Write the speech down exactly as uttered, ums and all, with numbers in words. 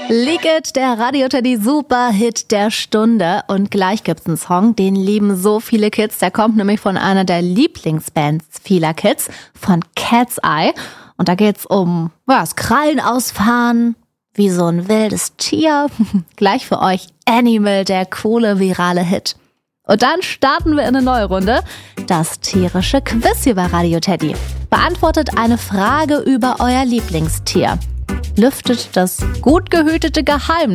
Leak It, der Radio Teddy Superhit der Stunde. Und gleich gibt's einen Song, den lieben so viele Kids. Der kommt nämlich von einer der Lieblingsbands vieler Kids, von Cat's Eye. Und da geht's um ja, das Krallen ausfahren, wie so ein wildes Tier. Gleich für euch Animal, der coole virale Hit. Und dann starten wir in eine neue Runde. Das tierische Quiz hier bei Radio Teddy. Beantwortet eine Frage über euer Lieblingstier. Lüftet das gut gehütete Geheimnis